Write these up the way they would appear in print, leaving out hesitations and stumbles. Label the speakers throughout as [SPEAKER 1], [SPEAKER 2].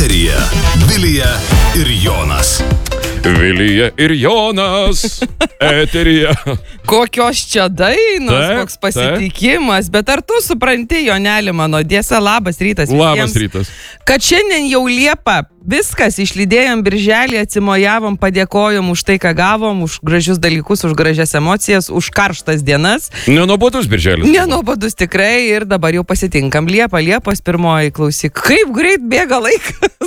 [SPEAKER 1] Eteryje Vilija ir Jonas.
[SPEAKER 2] Vilija ir Jonas eteryje.
[SPEAKER 3] Kokios čia dainos, koks pasitikimas, bet ar tu supranti, Joneli mano, Diesa, labas rytas visiems.
[SPEAKER 2] Labas rytas.
[SPEAKER 3] Kad šiandien jau Liepa, viskas, išlydėjom birželį, atsimojavom, padėkojom už tai, ką gavom, už gražius dalykus, už gražias emocijas, už karštas dienas.
[SPEAKER 2] Nenuobodus birželis.
[SPEAKER 3] Nenuobodus tikrai ir dabar jau pasitinkam Liepą. Liepos pirmoji, klausyk, kaip greit bėga laikas.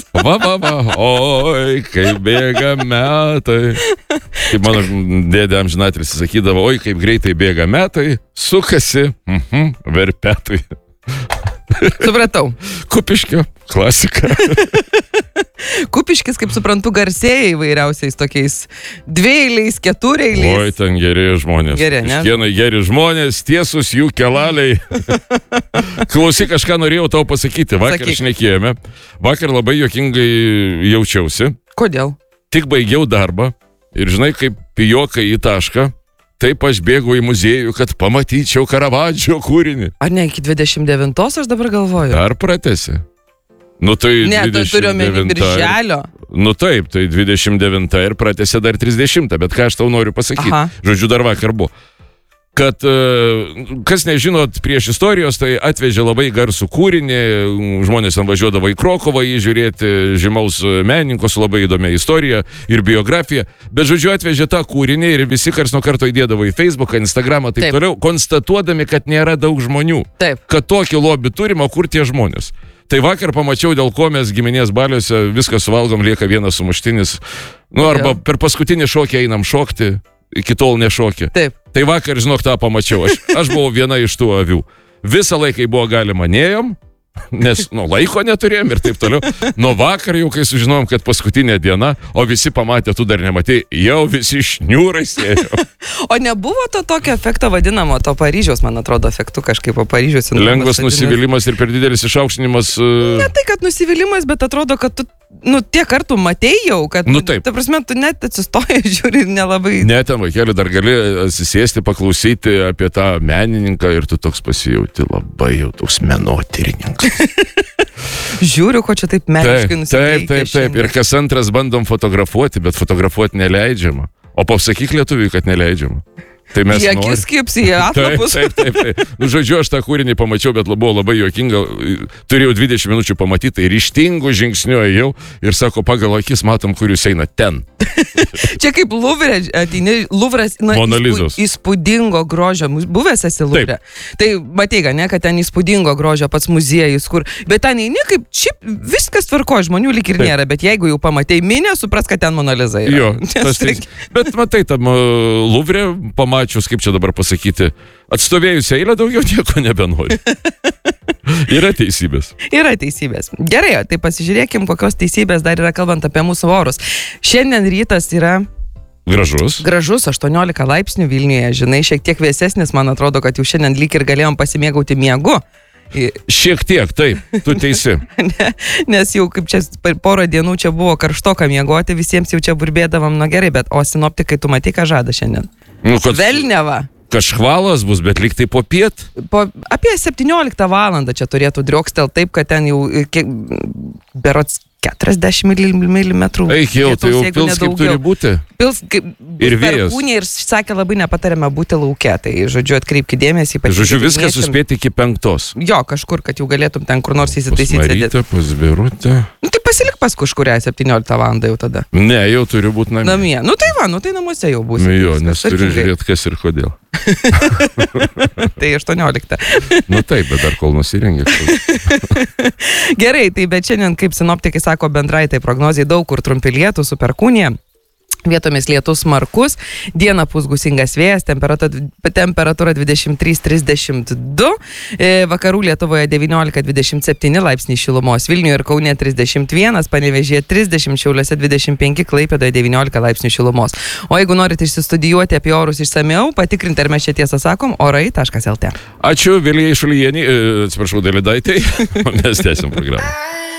[SPEAKER 2] Oi, kaip bėga metai. Kaip mano dėdė amžinatelis sakydavo, oi, kaip greitai bėga metai, sukasi verpetai.
[SPEAKER 3] Supratau.
[SPEAKER 2] Kupiškio klasika.
[SPEAKER 3] Kupiškis, kaip suprantu, garsėja įvairiausiais tokiais dvieiliais, ketureiliais.
[SPEAKER 2] Oi, ten geri žmonės.
[SPEAKER 3] Geri, ne?
[SPEAKER 2] Kienai geri žmonės, tiesus jų kelaliai. Klausyk, kažką norėjau tau pasakyti. Vakar šnekėjome. Vakar labai juokingai jaučiausi.
[SPEAKER 3] Kodėl?
[SPEAKER 2] Tik baigiau darbą ir žinai, kaip pijokai į tašką. Taip aš bėgau į muziejų, kad pamatyčiau Karavadžio kūrinį.
[SPEAKER 3] Ar ne iki 29-os aš dabar galvoju?
[SPEAKER 2] Dar pratęsi. Nu tai
[SPEAKER 3] ne, 29. Tu turiu omeny birželio.
[SPEAKER 2] Nu taip, tai 29 ir pratęsė dar 30, bet ką aš tau noriu pasakyti.
[SPEAKER 3] Aha.
[SPEAKER 2] Žodžiu, dar vakar buvo. Kad, kas nežinot prieš istorijos, tai atvežė labai garsų kūrinį, žmonės ten važiuodavo į Krokovą įžiūrėti žymaus menininko su labai įdomia istorija ir biografija, bet žodžiu atvežė tą kūrinį ir visi kars nuo karto įdėdavo į Facebooką, Instagramą, taip toliau, konstatuodami, kad nėra daug žmonių, kad tokį lobį turim, o kur tie žmonės. Tai vakar pamačiau, dėl ko mes giminės baliuose viską suvalgom, lieka vienas sumuštinis, nu arba per paskutinį šokį einam šokti, iki tol nešokė.
[SPEAKER 3] Taip.
[SPEAKER 2] Tai vakar, žinok, tą pamačiau. Aš buvau viena iš tų avių. Visą laiką buvo galima nėjom, nes laiko neturėjom ir taip toliau. Nuo vakar jau, kai sužinojom, kad paskutinė diena, o visi pamatė, tu dar nematei, jau visi šniūrai sėjo.
[SPEAKER 3] O nebuvo to tokio efekto vadinamo, to Paryžiaus, man atrodo, efektu kažkaip po Paryžiaus.
[SPEAKER 2] Lengvas nusivylimas ir per didelis išaukštinimas.
[SPEAKER 3] Ne tai, kad nusivylimas, bet atrodo, kad tu tiek kartų matėjau, kad, ta prasme, tu net atsistoji, žiūri, nelabai...
[SPEAKER 2] Ne, ten vaikeli dar gali atsisėsti, paklausyti apie tą menininką ir tu toks pasijauti labai jau toks menotyrininkas.
[SPEAKER 3] Žiūriu, ko čia taip meniškai nusiteikė.
[SPEAKER 2] Taip. Ir kas antras bandom fotografuoti, bet fotografuoti neleidžiama. O pasakyk lietuviui, kad neleidžiama. Tai mes
[SPEAKER 3] į akis kipsi, į atlapus.
[SPEAKER 2] Taip. Nu, žodžiu, aš tą kūrinį pamačiau, bet buvo labai juokinga. Turėjau 20 minučių pamatyti, tai ryžtingų žingsnių ėjau ir sako, pagal akis matom, kur jūs eina ten.
[SPEAKER 3] Čia kaip Luvras, įspūdingo grožio, buvęs esi Luvre. Tai matei, ne, kad ten įspūdingo grožio pats muziejus, kur, bet ten eini kaip, šiaip viskas tvarko, žmonių lyg ir nėra, bet jeigu jau pamatei minę, supras, kad ten Mona Lisa yra.
[SPEAKER 2] Jo, bet matai, tam Luvre pamačius, kaip čia dabar pasakyti, atstovėjusią eilę daugiau nieko nebenori. Yra teisybės.
[SPEAKER 3] Yra teisybės. Gerai, tai pasižiūrėkim, kokios teisybės dar yra kalbant apie mūsų orus. Šiandien rytas yra...
[SPEAKER 2] Gražus,
[SPEAKER 3] 18 laipsnių Vilniuje, žinai, šiek tiek vėsesnis, man atrodo, kad jau šiandien lyg ir galėjom pasimėgauti miegu.
[SPEAKER 2] Šiek tiek, taip, tu teisi.
[SPEAKER 3] Nes jau kaip čia porą dienų čia buvo karštoka miegoti, visiems jau čia burbėdavom, nu gerai, bet o sinoptikai, tu matai, ką žada šiandien? Velniava.
[SPEAKER 2] Kažvalas bus, bet lyg tai popiet.
[SPEAKER 3] Apie 17 valandą čia turėtų driokstel taip, kad ten jau berods 40 milimetrų.
[SPEAKER 2] Eik jau, tai jau pils kaip turi būti.
[SPEAKER 3] Pils kaip
[SPEAKER 2] ir vėjas.
[SPEAKER 3] Perkūnė ir sakė, labai nepatariame būti lauke. Tai, žodžiu, atkreipki dėmesį.
[SPEAKER 2] Žodžiu, viską suspėti iki 5.
[SPEAKER 3] Jo, kažkur, kad jau galėtum ten kur nors įsitaisyti.
[SPEAKER 2] Marytė, pas Birutę.
[SPEAKER 3] Nu, tai pasilik pas kažkurią 17 valandą jau tada.
[SPEAKER 2] Ne, jau turiu būti namie.
[SPEAKER 3] Namie. Nu tai va, tai namuose jau būsi.
[SPEAKER 2] Jo, nes turiu žiūrėti, kas ir kodėl.
[SPEAKER 3] Tai 18.
[SPEAKER 2] Nu taip, bet dar kol nusirengia.
[SPEAKER 3] Gerai, tai bet šiandien, kaip sinoptikai sako bendrai, tai prognozijai daug kur trumpi lietūs su perkūnija. Vietomis lietus smarkus, dieną pūs gūsingas vėjas, temperatūra 23-32, vakarų Lietuvoje 19-27 laipsniai šilumos, Vilniuje ir Kaune 31, Panevėžyje 30, Šiauliuose 25, Klaipėdoje 19 laipsnių šilumos. O jeigu norite išsistudijuoti apie orus išsamiau, patikrinti, ar mes čia tiesą sakom, orai.lt.
[SPEAKER 2] Ačiū Vilijai Šulijienei, atsiprašau, Dalidaitei, mes tęsim programą.